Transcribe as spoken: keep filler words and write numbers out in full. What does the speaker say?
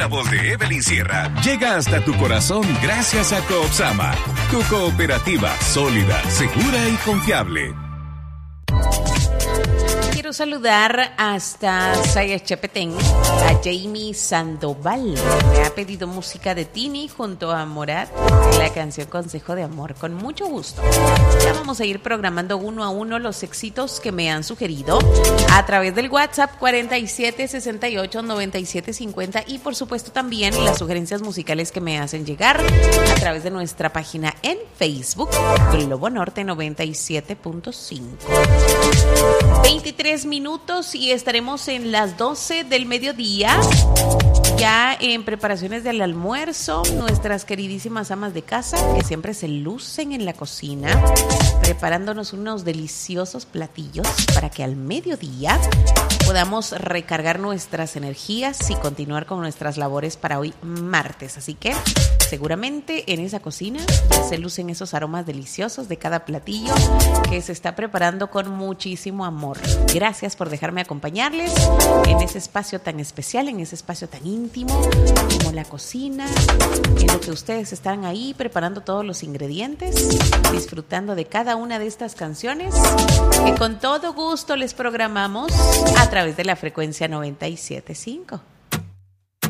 La voz de Evelyn Sierra llega hasta tu corazón gracias a Coopsama, tu cooperativa sólida, segura y confiable. Quiero saludar hasta Sayachapetén a Jamie Sandoval. Me ha pedido música de Tini junto a Morat, la canción Consejo de Amor. Con mucho gusto. Ya vamos a ir programando uno a uno los éxitos que me han sugerido a través del WhatsApp cuarenta y siete sesenta y ocho noventa y siete cincuenta y por supuesto también las sugerencias musicales que me hacen llegar a través de nuestra página en Facebook, Globo Norte noventa y siete punto cinco. veintitrés minutos y estaremos en las doce del mediodía, ya en preparaciones del almuerzo. Nuestras queridísimas amas de casa que siempre se lucen en la cocina, preparándonos unos deliciosos platillos para que al mediodía podamos recargar nuestras energías y continuar con nuestras labores para hoy martes. Así que seguramente en esa cocina ya se lucen esos aromas deliciosos de cada platillo que se está preparando con muchísimo amor. Gracias por dejarme acompañarles en ese espacio tan especial, en ese espacio tan íntimo como la cocina, en lo que ustedes están ahí preparando todos los ingredientes, disfrutando de cada una de estas canciones que con todo gusto les programamos a través de la frecuencia noventa y siete punto cinco.